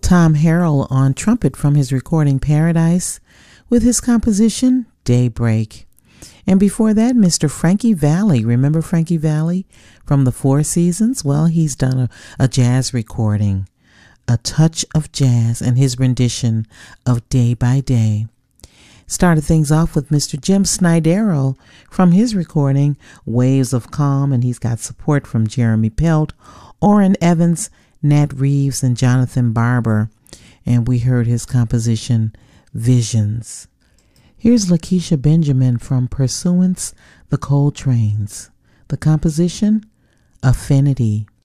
Tom Harrell on trumpet from his recording Paradise with his composition Daybreak. And before that, Mr. Frankie Valli. Remember Frankie Valli from the Four Seasons? Well, he's done a jazz recording, A Touch of Jazz, and his rendition of Day by Day. Started things off with Mr. Jim Snydero from his recording Waves of Calm, and he's got support from Jeremy Pelt, Orrin Evans, Nat Reeves, and Jonathan Barber. And we heard his composition Visions. Here's Lakeisha Benjamin from Pursuance, the Coltrane's. The composition, Affinity.